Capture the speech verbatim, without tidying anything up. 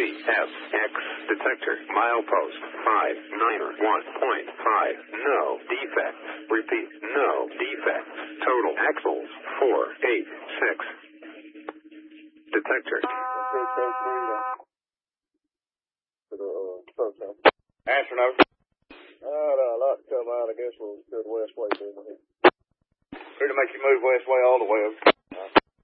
F X detector milepost five nine one point five. No defects. Repeat, no defects. Total axles four eight six. Detector. Answer no. Alright, I'd like to come out. I guess we'll go the west way. Here to make you move west way all the way over.